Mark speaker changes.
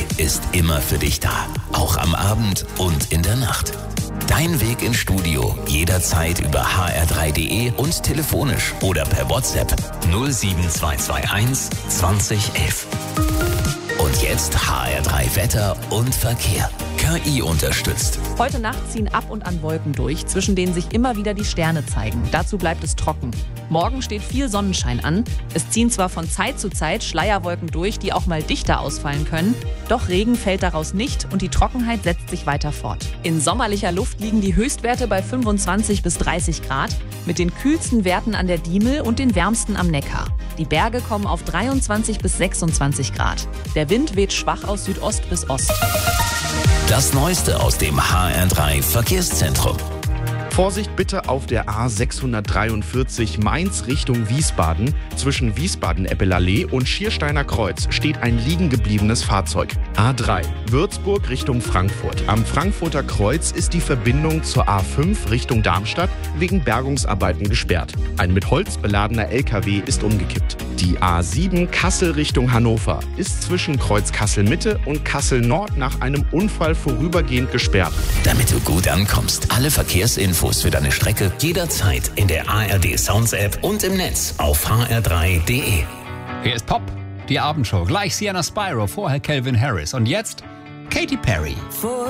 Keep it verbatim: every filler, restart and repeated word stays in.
Speaker 1: drei ist immer für dich da. Auch am Abend und in der Nacht. Dein Weg ins Studio jederzeit über h r drei punkt d e und telefonisch oder per WhatsApp null sieben zwei zwei eins zwanzig elf. Und jetzt H R drei Wetter und Verkehr. K I unterstützt.
Speaker 2: Heute Nacht ziehen ab und an Wolken durch, zwischen denen sich immer wieder die Sterne zeigen. Dazu bleibt es trocken. Morgen steht viel Sonnenschein an. Es ziehen zwar von Zeit zu Zeit Schleierwolken durch, die auch mal dichter ausfallen können. Doch Regen fällt daraus nicht und die Trockenheit setzt sich weiter fort. In sommerlicher Luft liegen die Höchstwerte bei fünfundzwanzig bis dreißig Grad, mit den kühlsten Werten an der Diemel und den wärmsten am Neckar. Die Berge kommen auf dreiundzwanzig bis sechsundzwanzig Grad. Der Wind weht schwach aus Südost bis Ost.
Speaker 1: Das Neueste aus dem H R drei Verkehrszentrum.
Speaker 3: Vorsicht bitte auf der A sechshundertdreiundvierzig Mainz Richtung Wiesbaden. Zwischen Wiesbaden-Eppelallee und Schiersteiner Kreuz steht ein liegen gebliebenes Fahrzeug. A drei Würzburg Richtung Frankfurt. Am Frankfurter Kreuz ist die Verbindung zur A fünf Richtung Darmstadt wegen Bergungsarbeiten gesperrt. Ein mit Holz beladener L K W ist umgekippt. Die A sieben Kassel Richtung Hannover ist zwischen Kreuz Kassel-Mitte und Kassel-Nord nach einem Unfall vorübergehend gesperrt.
Speaker 1: Damit du gut ankommst, alle Verkehrsinfos für deine Strecke jederzeit in der A R D Sounds App und im Netz auf h r drei punkt d e.
Speaker 4: Hier ist Pop, die Abendshow. Gleich Sienna Spyro, vorher Calvin Harris und jetzt Katy Perry.